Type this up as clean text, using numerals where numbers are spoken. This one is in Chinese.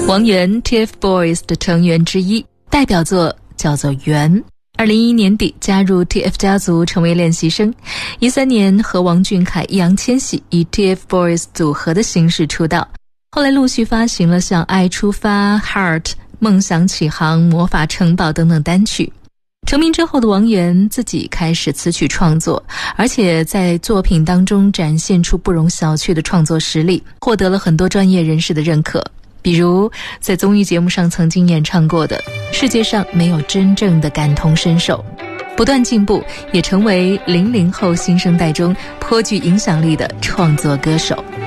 王源 TFBOYS 的成员之一，代表作叫做《缘》。2011年底加入 TF 家族成为练习生，13年和王俊凯、易烊千玺以 TFBOYS 组合的形式出道，后来陆续发行了像《爱出发》、《Heart》、《梦想起航》、《魔法城堡》等等单曲。成名之后的王源自己开始词曲创作，而且在作品当中展现出不容小觑的创作实力，获得了很多专业人士的认可。比如在综艺节目上曾经演唱过的《世界上没有真正的感同身受》，不断进步，也成为00后新生代中颇具影响力的创作歌手。